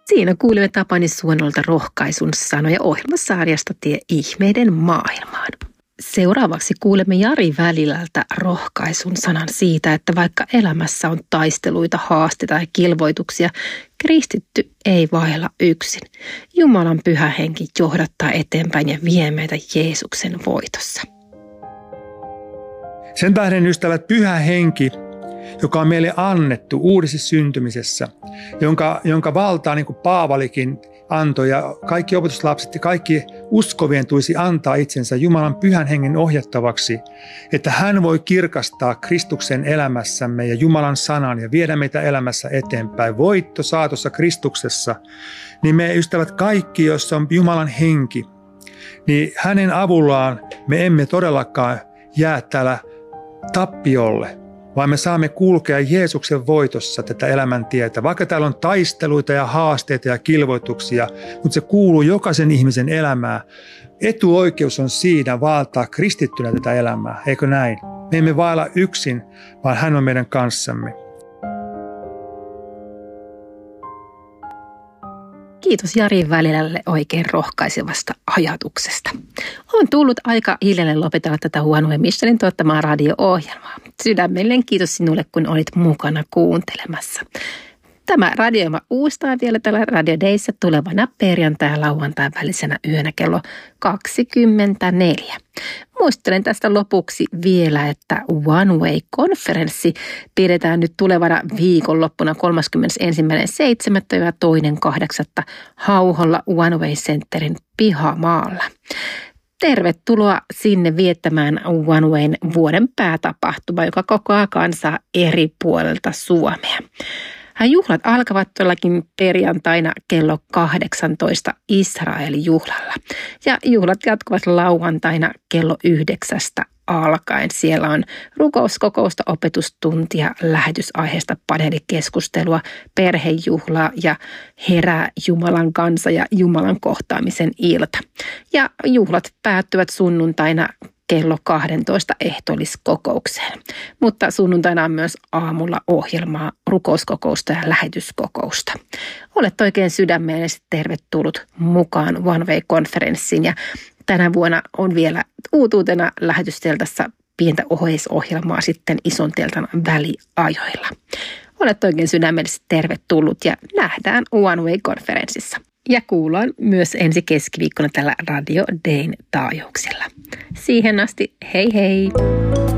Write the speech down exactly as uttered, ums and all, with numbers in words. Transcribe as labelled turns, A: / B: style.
A: Siinä kuulimme Tapani Suonolta rohkaisun sanoja ohjelmasarjasta Tie ihmeiden maailmaan. Seuraavaksi kuulemme Jari Välilältä rohkaisun sanan siitä, että vaikka elämässä on taisteluita, haasteita ja kilvoituksia, kristitty ei vaella yksin. Jumalan pyhä henki johdattaa eteenpäin ja vie meitä Jeesuksen voitossa.
B: Sen tähden, ystävät, pyhä henki, joka on meille annettu uudessa syntymisessä, jonka, jonka valtaa niin kuin Paavalikin antoi ja kaikki opetuslapset ja kaikki uskovien tulisi antaa itsensä Jumalan pyhän hengen ohjattavaksi, että hän voi kirkastaa Kristuksen elämässämme ja Jumalan sanan ja viedä meitä elämässä eteenpäin. Voitto saatossa Kristuksessa, niin me ystävät kaikki, joissa on Jumalan henki, niin hänen avullaan me emme todellakaan jää täällä tappiolle, vaan me saamme kulkea Jeesuksen voitossa tätä elämäntietä. Vaikka täällä on taisteluita ja haasteita ja kilvoituksia, mutta se kuuluu jokaisen ihmisen elämään. Etuoikeus on siinä valtaa kristittynä tätä elämää, eikö näin? Me emme vailla yksin, vaan hän on meidän kanssamme.
A: Kiitos Jari Välilälle oikein rohkaisevasta ajatuksesta. On tullut aika hiljalleen lopetella tätä One Missionin tuottamaa radio-ohjelmaa. Sydämellinen kiitos sinulle, kun olit mukana kuuntelemassa. Tämä radioima uustaa vielä tällä Radio Dayssä tulevana perjantai- ja lauantain välisenä yönä kello kaksikymmentäneljä. Muistelen tästä lopuksi vielä, että One Way-konferenssi pidetään nyt tulevana viikonloppuna kolmaskymmenesensimmäinen seitsemättä ja toinen kahdeksatta Hauholla One Way Centerin pihamaalla. Tervetuloa sinne viettämään One Wayn vuoden päätapahtuma, joka kokoaa kansaa eri puolelta Suomea. Juhlat alkavat todellakin perjantaina kello kahdeksantoista Israel-juhlalla ja juhlat jatkuvat lauantaina kello yhdeksästä alkaen. Siellä on rukouskokousta, opetustuntia, lähetysaiheesta paneelikeskustelua, perhejuhlaa ja herää Jumalan kansa ja Jumalan kohtaamisen ilta. Ja juhlat päättyvät sunnuntaina kello kaksitoista ehtoolliskokoukseen. Mutta sunnuntaina on myös aamulla ohjelmaa, rukouskokousta ja lähetyskokousta. Olet oikein sydämellisesti tervetullut mukaan One Way-konferenssiin ja tänä vuonna on vielä uutuutena lähetysteltassa pientä oheisohjelmaa sitten ison teltan väliajoilla. Olet oikein sydämellisesti tervetullut ja nähdään One Way-konferenssissa. Ja kuullaan myös ensi keskiviikkona tällä Radio Dayn taajuuksilla. Siihen asti, hei hei!